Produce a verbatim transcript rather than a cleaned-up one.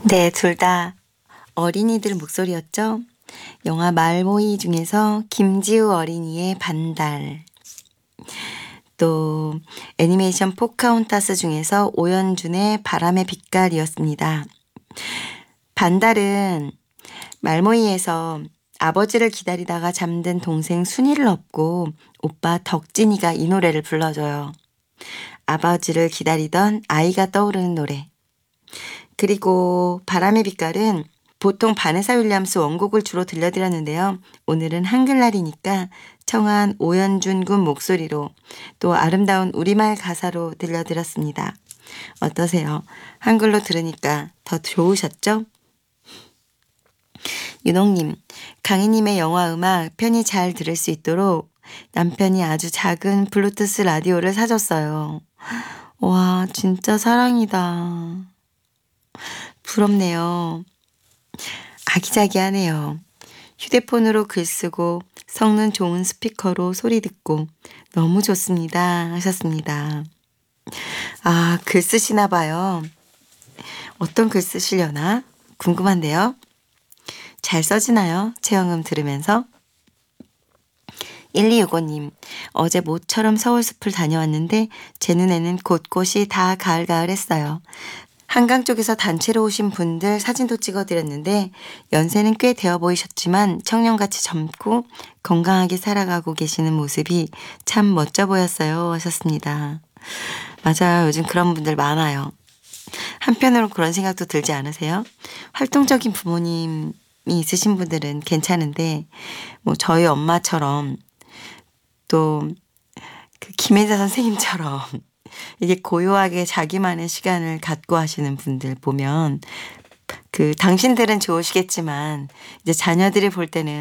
네, 둘 다 어린이들 목소리였죠? 영화 말모이 중에서 김지우 어린이의 반달, 또 애니메이션 포카혼타스 중에서 오연준의 바람의 빛깔이었습니다. 반달은 말모이에서 아버지를 기다리다가 잠든 동생 순이를 업고 오빠 덕진이가 이 노래를 불러줘요. 아버지를 기다리던 아이가 떠오르는 노래. 그리고 바람의 빛깔은 보통 바네사 윌리엄스 원곡을 주로 들려드렸는데요. 오늘은 한글날이니까 청한 오연준 군 목소리로 또 아름다운 우리말 가사로 들려드렸습니다. 어떠세요? 한글로 들으니까 더 좋으셨죠? 윤홍님, 강희님의 영화 음악 편히 잘 들을 수 있도록 남편이 아주 작은 블루투스 라디오를 사줬어요. 와, 진짜 사랑이다. 부럽네요. 아기자기하네요. 휴대폰으로 글 쓰고 성능 좋은 스피커로 소리 듣고 너무 좋습니다 하셨습니다. 아, 글 쓰시나 봐요. 어떤 글 쓰시려나 궁금한데요. 잘 써지나요? 채영음 들으면서. 일이육오님, 어제 모처럼 서울숲을 다녀왔는데 제 눈에는 곳곳이 다 가을가을했어요. 한강 쪽에서 단체로 오신 분들 사진도 찍어드렸는데 연세는 꽤 되어 보이셨지만 청년같이 젊고 건강하게 살아가고 계시는 모습이 참 멋져 보였어요 하셨습니다. 맞아요. 요즘 그런 분들 많아요. 한편으로 그런 생각도 들지 않으세요? 활동적인 부모님이 있으신 분들은 괜찮은데 뭐 저희 엄마처럼 또 그 김혜자 선생님처럼 이게 고요하게 자기만의 시간을 갖고 하시는 분들 보면 그 당신들은 좋으시겠지만 이제 자녀들이 볼 때는